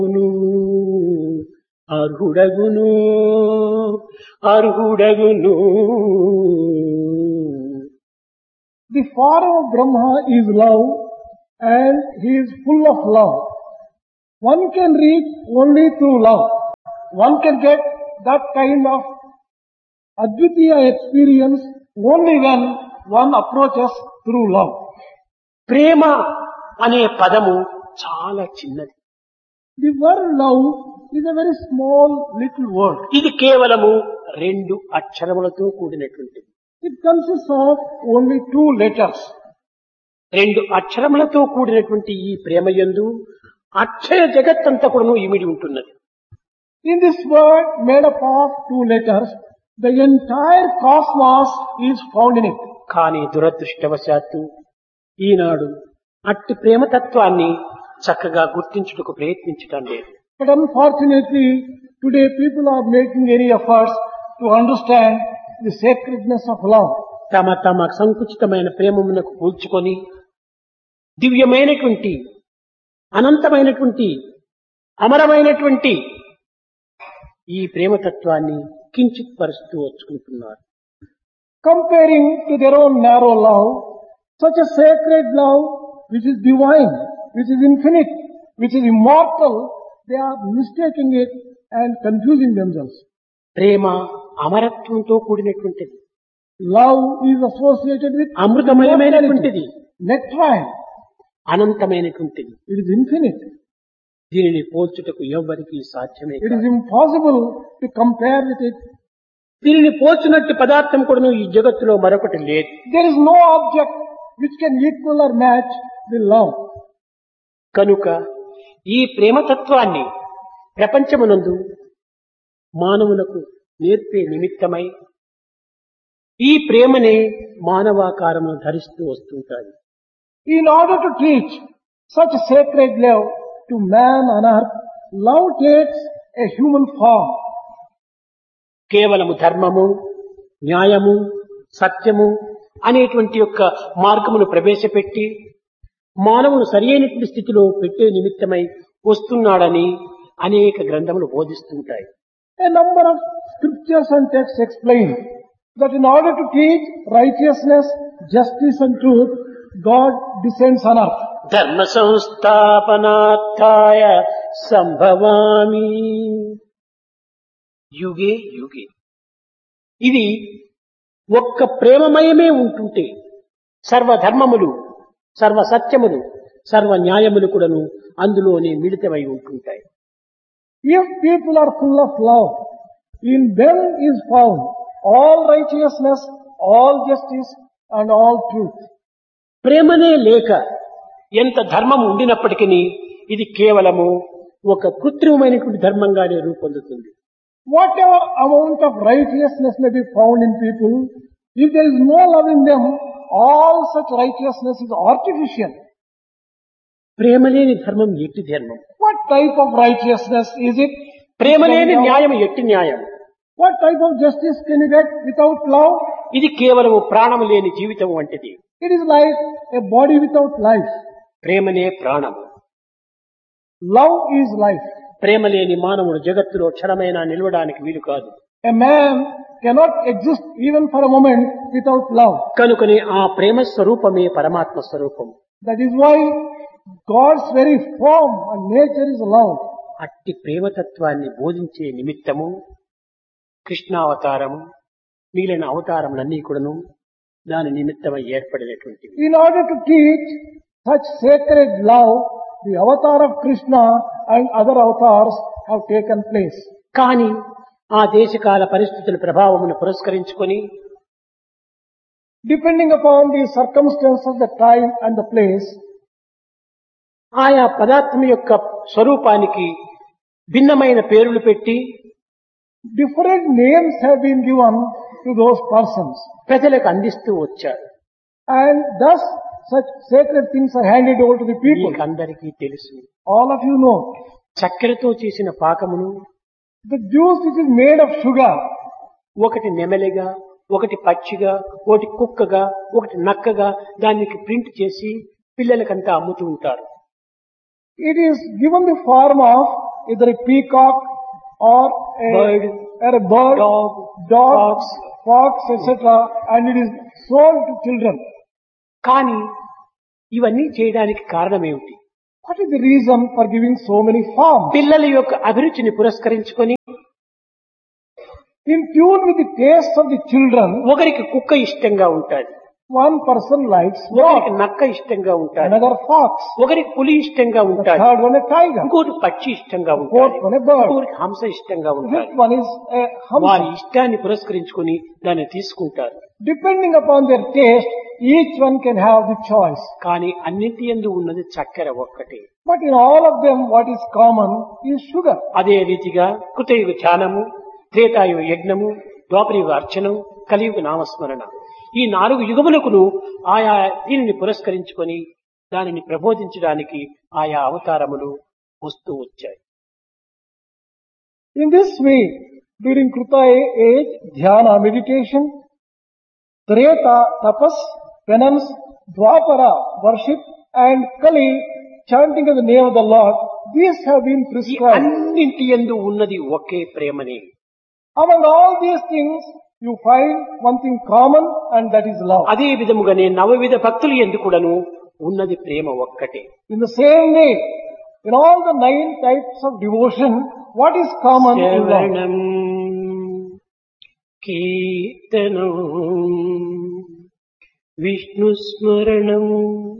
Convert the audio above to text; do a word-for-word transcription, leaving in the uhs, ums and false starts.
అర్హుడగును అర్హుడగును. The form of Brahma is love and he is full of love. One can reach only through love. One can get that kind of Advitiya experience only when one approaches through love. ప్రేమ అనే పదము చాలా చిన్నది. The word love is a very small little word. ఇది కేవలము రెండు అక్షరములతో కూడినటువంటిది. It consists of only two letters. రెండు అక్షరములతో కూడినటువంటి ఈ ప్రేమ యందు అక్షయ జగత్తంతా కూడా ఇమిడి ఉంటున్నది. In this word made up of two letters, the entire cosmos is found in it. కానీ దురదృష్టవశాత్తు ఈనాడు అట్టి ప్రేమతత్వాన్ని చక్కగా గుర్తించుటకు ప్రయత్నించటం లేదు. But unfortunately, today people are making any efforts to understand the sacredness of love. తమ తమ సంకుచితమైన ప్రేమమునకు కూల్చుకొని దివ్యమైనటువంటి అనంతమైనటువంటి అమరమైనటువంటి ఈ ప్రేమతత్వాన్ని కించిత్ పరుస్తూ వచ్చుకుంటున్నారు. Comparing to their own narrow love, such a sacred love which is divine, which is infinite, which is immortal, they are mistaking it and confusing themselves. Prema అమరత్వంతో కూడినటువంటిది. Love is associated with అమృతమయమైనటువంటిది, nectarine. అనంతమైనటువంటిది. It is infinite. దీనిని పోల్చుటకు ఎవ్వరికీ సాధ్యమే It is కాదు. impossible to compare with it. దీనిని పోల్చునట్టి పదార్థం కూడా ఈ జగత్తులో మరొకటి లేదు. There is no object which can equal or match the love. కనుక ఈ ప్రేమతత్వాన్ని ప్రపంచమునందు మానవులకు నేర్పే నిమిత్తమై ఈ ప్రేమనే మానవాకారము ధరిస్తూ వస్తుంటారు. In order to teach such sacred love to man on earth, love takes a human form. కేవలము ధర్మము, న్యాయము, సత్యము అనేటువంటి యొక్క మార్గమును ప్రవేశపెట్టి మానవును సరి అయినటువంటి స్థితిలో పెట్టే నిమిత్తమై వస్తున్నాడని అనేక గ్రంథములు బోధిస్తుంటాయి. A number of scriptures and texts explain that in order to teach righteousness, justice and truth, God descends on earth. ధర్మ సంస్థాపనార్థాయ సంభవామి యుగే యుగే. ఇది ఒక్క ప్రేమమయమే ఉంటుంటే సర్వధర్మములు, సర్వ సత్యములు, సర్వ న్యాయములు కూడాను అందులోనే మిళితమై ఉంటుంటాయి. If people are full of love, in them is found all righteousness, all justice and all truth. ప్రేమనే లేక ఎంత ధర్మం ఉండినప్పటికీ ఇది కేవలము ఒక కృత్రిమమైనటువంటి ధర్మంగానే రూపొందుతుంది. Whatever amount of righteousness may be found in people, if there is no love in them, all such righteousness is artificial. ప్రేమ లేని ధర్మం ఎట్టి ధర్మం? What type of righteousness is it? ప్రేమ లేని న్యాయం ఎట్టి న్యాయం? What type of justice can you get without love? ఇది కేవలము ప్రాణము లేని జీవితం వంటిది. It is like a body without life. ప్రేమనే ప్రాణము. Love is life. ప్రేమ లేని మానవుడు జగత్తులో క్షణమైనా నిలవడానికి వీలు కాదు. A man cannot exist even for a moment without love. కనుకనే ఆ ప్రేమ స్వరూపమే పరమాత్మ స్వరూపం. That is why God's very form and nature is love. అట్టి ప్రేమతత్వాన్ని బోధించే నిమిత్తము కృష్ణావతారము, మిగిలిన అవతారములన్నీ కూడాను దాని నిమిత్తమై ఏర్పడినటువంటివి. In order to teach such sacred love, the avatar of Krishna and other avatars have taken place. కానీ ఆ దేశకాల పరిస్థితుల ప్రభావమును పురస్కరించుకొని Depending upon the circumstances, the time and the place, ఆయా పదార్థం యొక్క స్వరూపానికి భిన్నమైన పేర్లు పెట్టి different names have been given to those persons. ప్రజలకు అందిస్తూ వచ్చారు. And thus such sacred things are handed over to the people. మీకందరికీ తెలుసు, All of you know, చక్కెరతో చేసిన పాకమును the juice which is made of sugar, ఒకటి నెమలిగా, ఒకటి పక్షిగా, ఒకటి కుక్కగా, ఒకటి నక్కగా దానికి ప్రింట్ చేసి పిల్లలకంతా అమ్ముతూ ఉంటారు. it is given the form of either a peacock or a Bird, or a bird, dog, dog, fox. fox, et cetera, and it is sold to children. కానీ ఇవన్నీ చేయడానికి కారణం ఏమిటి? What is the reason for giving so many farms? పిల్లల యొక్క అభిరుచిని పురస్కరించుకొని In tune with the taste of the children, ఒకరికి కుక్క ఇష్టంగా ఉంటాది, one person likes ఒకరికి dog, నక్క ఇష్టంగా ఉంటాది, another fox, ఒకరికి పులి ఇష్టంగా the ఉంటాది, third one a tiger, ఇంకోటి పక్షి ఇష్టంగా fourth ఉంటాది, one a bird, ఇంకొకరికి హంస ఇష్టంగా the ఉంటాది. fifth one is a వారి humsa. ఇష్టాన్ని పురస్కరించుకొని దాన్ని తీసుకుంటారు. Depending upon their taste, each one can have the choice. కానీ అన్నింటి యందు ఉన్నది చక్కెర ఒక్కటే. But in all of them, what is common is sugar. అదే రీతిగా కృతయుగ ధ్యానము, త్రేతాయుగ యజ్ఞము, ద్వాపరయుగ అర్చనం, కలియుగ నామస్మరణ, ఈ నాలుగు యుగములకును ఆయా దీనిని పురస్కరించుకొని దానిని ప్రబోధించడానికి ఆయా అవతారములు వస్తూ వచ్చాయి. In this way, during Krutaya age, dhyana, meditation, Treta, tapas, penance, Dwapara, worship, and Kali, chanting of the name of the Lord, these have been ఈ prescribed. అన్నింటి యందు ఉన్నది ఒకే ప్రేమనే. Among all these things, you find one thing common, and that is love. అదే విధముగానే నవవిధ భక్తులు ఎందు కూడాను ఉన్నది ప్రేమ ఒక్కటే. In the same way, in all the nine types of devotion, what is common is love. శ్రవణం కీర్తనం విష్ణు స్మరణం